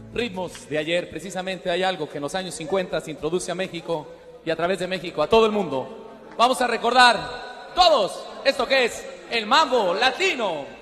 ritmos de ayer. Precisamente hay algo que en los años 50 se introduce a México y a través de México a todo el mundo. Vamos a recordar todos esto que es el mambo latino.